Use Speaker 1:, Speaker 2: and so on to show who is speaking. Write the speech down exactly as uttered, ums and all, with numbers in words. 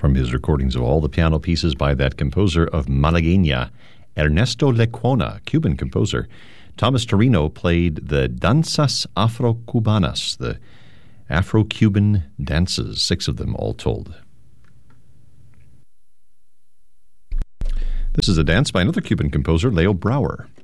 Speaker 1: from his recordings of all the piano pieces by that composer of Malagueña, Ernesto Lecuona, Cuban composer. Thomas Torino played the Danzas Afro-Cubanas, the Afro-Cuban dances, six of them all told. This is a dance by another Cuban composer, Leo Brouwer.